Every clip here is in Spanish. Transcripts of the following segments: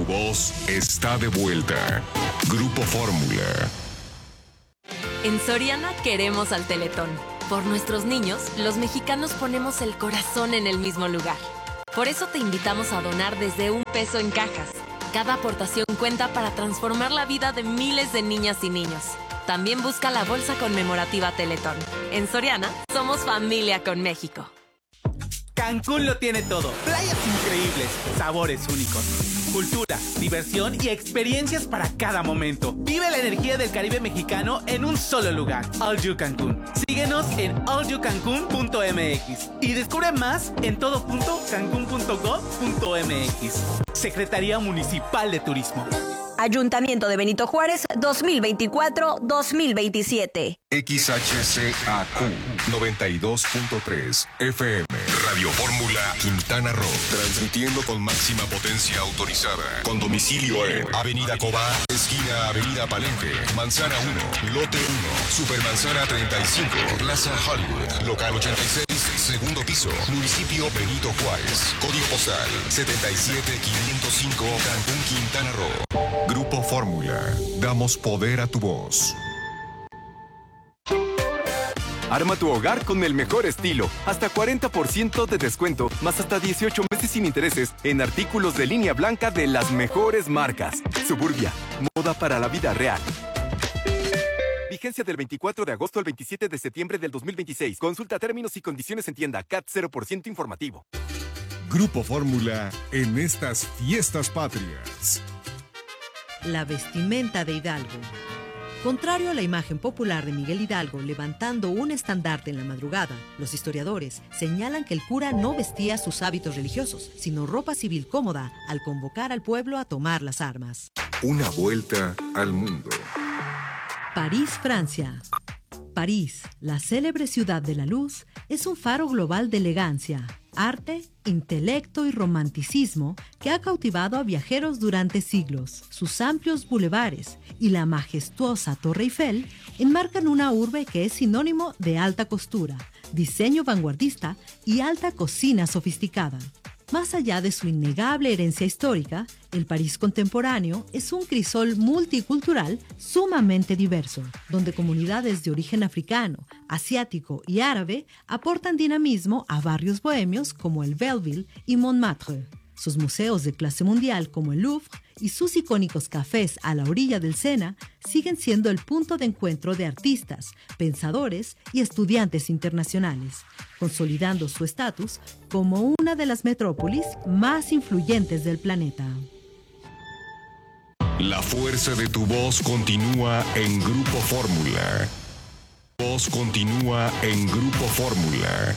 voz está de vuelta. Grupo Fórmula. En Soriana queremos al Teletón. Por nuestros niños, los mexicanos ponemos el corazón en el mismo lugar. Por eso te invitamos a donar desde $1 en cajas. Cada aportación cuenta para transformar la vida de miles de niñas y niños. También busca la bolsa conmemorativa Teletón. En Soriana, somos familia con México. Cancún lo tiene todo. Playas increíbles, sabores únicos, cultura, diversión y experiencias para cada momento. Vive la energía del Caribe mexicano en un solo lugar. All You Cancún. Síguenos en allyoucancun.mx y descubre más en todo.cancun.gov.mx. Secretaría Municipal de Turismo. Ayuntamiento de Benito Juárez 2024-2027. XHCAQ 92.3 FM. Radio Fórmula Quintana Roo. Transmitiendo con máxima potencia autorizada. Con domicilio en Avenida Cobá, esquina Avenida Palenque, Manzana 1, Lote 1, Supermanzana 35, Plaza Hollywood, Local 86, segundo piso, Municipio Benito Juárez. Código postal 77505, Cancún, Quintana Roo. Grupo Fórmula. Damos poder a tu voz. Arma tu hogar con el mejor estilo. Hasta 40% de descuento, más hasta 18 meses sin intereses en artículos de línea blanca de las mejores marcas. Suburbia, moda para la vida real. Vigencia del 24 de agosto al 27 de septiembre del 2026. Consulta términos y condiciones en tienda. CAT 0% informativo. Grupo Fórmula en estas fiestas patrias. La vestimenta de Hidalgo. Contrario a la imagen popular de Miguel Hidalgo levantando un estandarte en la madrugada, los historiadores señalan que el cura no vestía sus hábitos religiosos, sino ropa civil cómoda al convocar al pueblo a tomar las armas. Una vuelta al mundo. París, Francia. París, la célebre ciudad de la luz, es un faro global de elegancia, arte, intelecto y romanticismo que ha cautivado a viajeros durante siglos. Sus amplios bulevares y la majestuosa Torre Eiffel enmarcan una urbe que es sinónimo de alta costura, diseño vanguardista y alta cocina sofisticada. Más allá de su innegable herencia histórica, el París contemporáneo es un crisol multicultural sumamente diverso, donde comunidades de origen africano, asiático y árabe aportan dinamismo a barrios bohemios como el Belleville y Montmartre. Sus museos de clase mundial como el Louvre y sus icónicos cafés a la orilla del Sena siguen siendo el punto de encuentro de artistas, pensadores y estudiantes internacionales, consolidando su estatus como una de las metrópolis más influyentes del planeta. La fuerza de tu voz continúa en Grupo Fórmula. Voz continúa en Grupo Fórmula.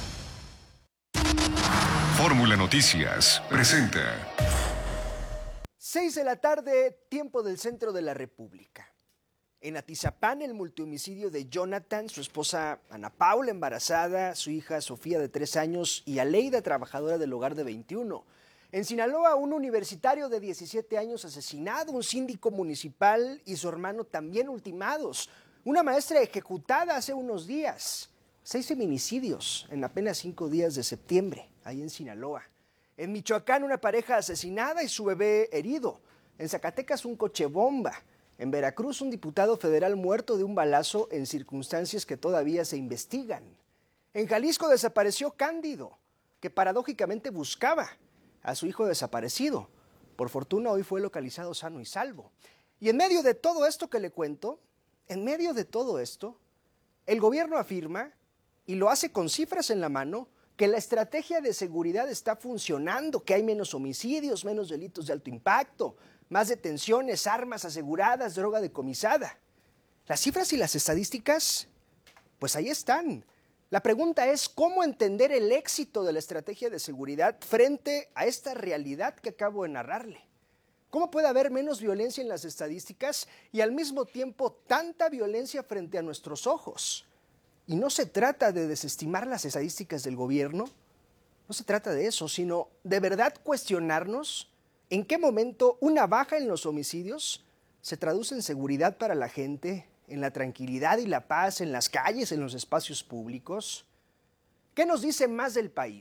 Fórmula Noticias presenta. 6 de la tarde, tiempo del centro de la República. En Atizapán, el multihomicidio de Jonathan, su esposa Ana Paula, embarazada, su hija Sofía, de 3 años, y Aleida, trabajadora del hogar, de 21. En Sinaloa, un universitario de 17 años asesinado, un síndico municipal y su hermano también ultimados, una maestra ejecutada hace unos días. 6 feminicidios en apenas 5 días de septiembre, ahí en Sinaloa. En Michoacán, una pareja asesinada y su bebé herido. En Zacatecas, un coche bomba. En Veracruz, un diputado federal muerto de un balazo en circunstancias que todavía se investigan. En Jalisco desapareció Cándido, que paradójicamente buscaba a su hijo desaparecido. Por fortuna, hoy fue localizado sano y salvo. Y en medio de todo esto que le cuento, en medio de todo esto, el gobierno afirma, y lo hace con cifras en la mano, que la estrategia de seguridad está funcionando, que hay menos homicidios, menos delitos de alto impacto, más detenciones, armas aseguradas, droga decomisada. Las cifras y las estadísticas, pues ahí están. La pregunta es, ¿cómo entender el éxito de la estrategia de seguridad frente a esta realidad que acabo de narrarle? ¿Cómo puede haber menos violencia en las estadísticas y al mismo tiempo tanta violencia frente a nuestros ojos? Y no se trata de desestimar las estadísticas del gobierno, no se trata de eso, sino de verdad cuestionarnos en qué momento una baja en los homicidios se traduce en seguridad para la gente, en la tranquilidad y la paz en las calles, en los espacios públicos. ¿Qué nos dice más del país?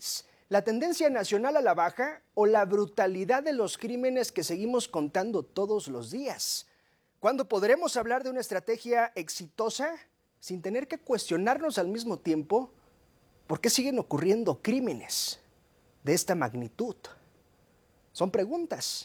¿La tendencia nacional a la baja o la brutalidad de los crímenes que seguimos contando todos los días? ¿Cuándo podremos hablar de una estrategia exitosa sin tener que cuestionarnos al mismo tiempo por qué siguen ocurriendo crímenes de esta magnitud? Son preguntas